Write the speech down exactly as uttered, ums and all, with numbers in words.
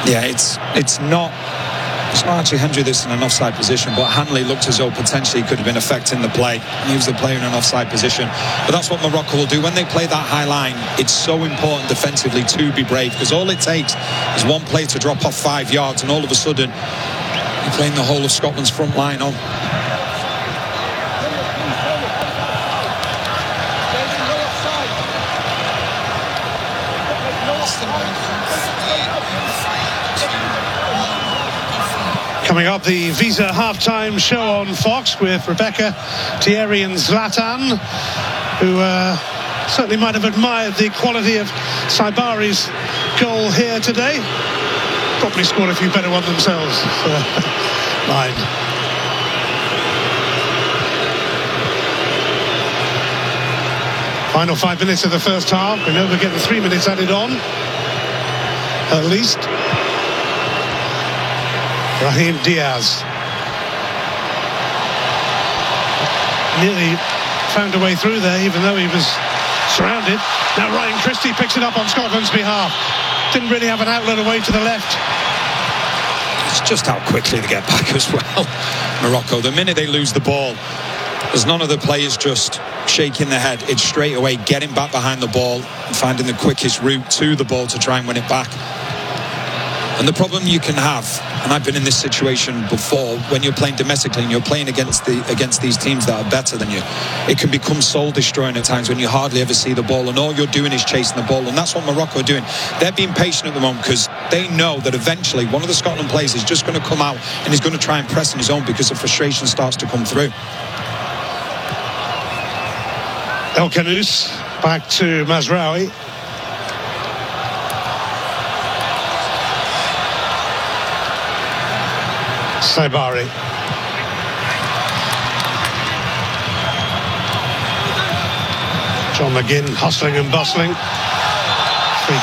Yeah, it's it's not it's not actually Hendry that's in an offside position, but Hanley looked as though potentially he could have been affecting the play. He was the player in an offside position. But that's what Morocco will do. When they play that high line, it's so important defensively to be brave, because all it takes is one player to drop off five yards and all of a sudden you're playing the whole of Scotland's front line on. Coming up, the Visa halftime show on Fox with Rebecca, Thierry and Zlatan, who uh, certainly might have admired the quality of Saibari's goal here today. Probably scored a few better ones themselves. Mind. Final five minutes of the first half. We know we're getting three minutes added on, at least. Brahim Diaz nearly found a way through there, even though he was surrounded. Now Ryan Christie picks it up on Scotland's behalf. Didn't really have an outlet away to the left. It's just how quickly they get back as well, Morocco. The minute they lose the ball, there's none of the players just shaking their head. It's straight away getting back behind the ball and finding the quickest route to the ball to try and win it back. And the problem you can have, and I've been in this situation before, when you're playing domestically and you're playing against the against these teams that are better than you, it can become soul destroying at times when you hardly ever see the ball and all you're doing is chasing the ball. And that's what Morocco are doing. They're being patient at the moment because they know that eventually one of the Scotland players is just going to come out and he's going to try and press in his own because the frustration starts to come through. El Khanous back to Mazraoui. Saibari. John McGinn hustling and bustling.